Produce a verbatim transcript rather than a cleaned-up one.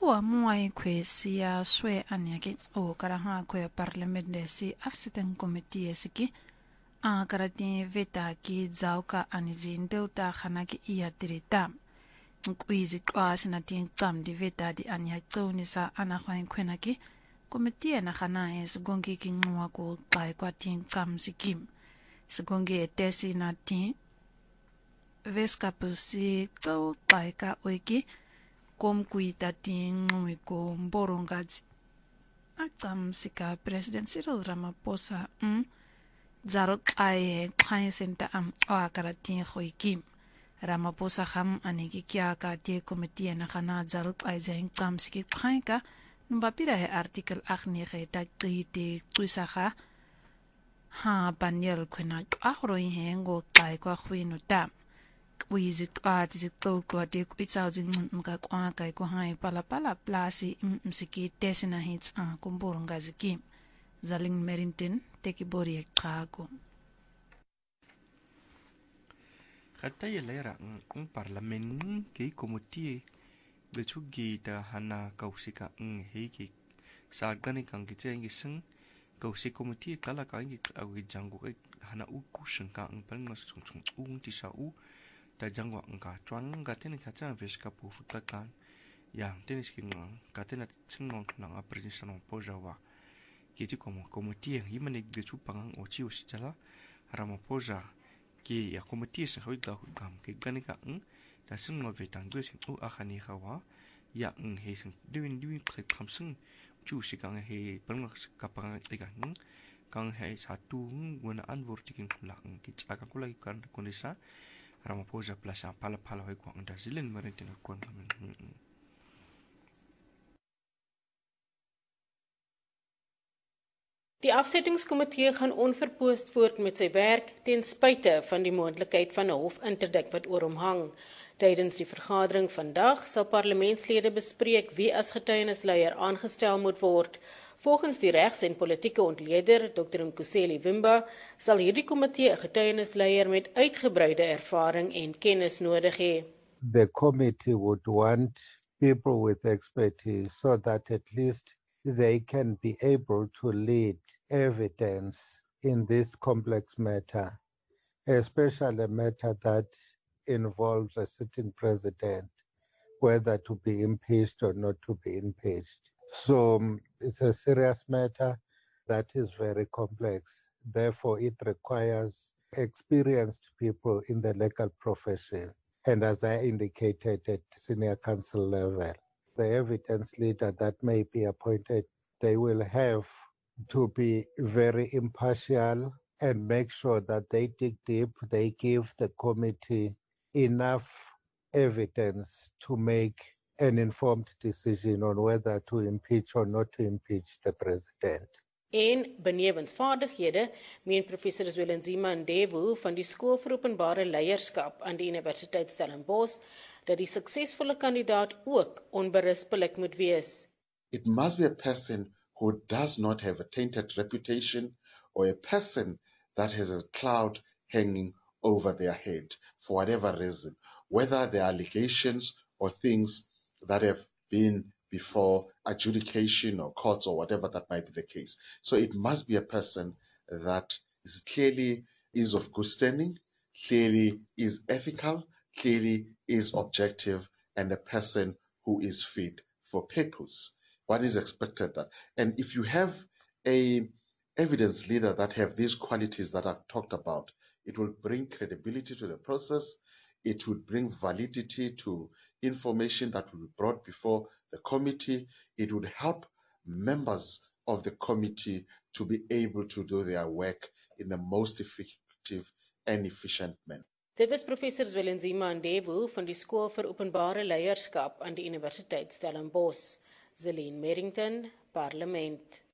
Kwa mwai kwe siya swe anyake o karaha kwe parliamente si afsiten komitie siki a karati veta ki zauka anizin deuta khanaki iya tirita kwizi kwa sinatin tsam di veta di anya tsoni sa ana khwain khwenaki komitie na khana es gongi ki ngwa ko kai kwa tin tsam sikim sgongi tesi na tin veskapusi tso kai ka oiki kom kuita tin ngui ko borongazi akam sika president Cyril Ramaphosa um zarok ay khay senta am o akaratin khoikim Ramaphosa kham aniki kya ka te committee na khana zarok ay zain kam siki khay ka numbapira he article akhni khe ta qite tsusaha ha panel khona akhro hengo kai kwa khwinu ta wizi kwa tizikto kwa te kuitsao jing mga kwa kai kwa hai pala pala plasi msiki tesina hits a kumburunga ziki zaling merintin teki bori ek kago Kata ya lera ng parlamen kay komitie betugi ta hana kausika ng heki sagani kang kiteng iseng kausik komitie kala kang awi janggu kay hana uku sengka ng palmas chung chung ung tisa u ta jangwa ng ka chuan ng katin kacha veska pu futakan yang tenis king katin at singong ng presidente ng pojawa kiti komo komitie himanig betu pangang ochi usitala Ramaphosa ki ya komitie sa hoi da hugam ki ganika ng da sing no vetang do sing u akhani khawa ya ng he sing duin duin khay khamsing chu si kang he pang kapang iga ng kang he satu nguna anwur tiking lang ki tsaka kulay kan kondisa Ramaphosa plus pala pala hoi kwang da zilin marintin kwang Die afsettingskomitee gaan onverpoost voort met sy werk ten spyte van die moontlikheid van 'n hofinterdik wat oor hom hang. Tydens die vergadering vandag sal parlementslede bespreek wie as getuienisleier aangestel moet word. Volgens die regs- en politieke ontleder Dokter Nkuseli Wimba sal hierdie komitee 'n getuienisleier met uitgebreide ervaring en kennis nodig hê. The committee would want people with expertise so that at least they can be able to lead evidence in this complex matter, especially a matter that involves a sitting president, whether to be impeached or not to be impeached. So um, it's a serious matter that is very complex. Therefore, it requires experienced people in the legal profession. And as I indicated at senior council level, the evidence leader that may be appointed, they will have to be very impartial and make sure that they dig deep, they give the committee enough evidence to make an informed decision on whether to impeach or not to impeach the president. En benewens vaardighede, meen professor Zwelinzima Ndevu van die Skool vir Openbare Leierskap aan die Universiteit Stellenbosch, dat die suksesvolle kandidaat ook onberispelik moet wees. It must be a person who does not have a tainted reputation or a person that has a cloud hanging over their head for whatever reason, whether there are allegations or things that have been before adjudication or courts or whatever that might be the case. So it must be a person that is clearly is of good standing, clearly is ethical, clearly is objective, and a person who is fit for purpose. What is expected that, and if you have a evidence leader that have these qualities that I've talked about, it will bring credibility to the process. It will bring validity to information that will be brought before the committee. It would help members of the committee to be able to do their work in the most effective and efficient manner. Dit was professor Zwelinzima Ndevu van die Skool vir Openbare Leierskap aan die Universiteit Stellenbosch. Zelene Merrington, Parlement.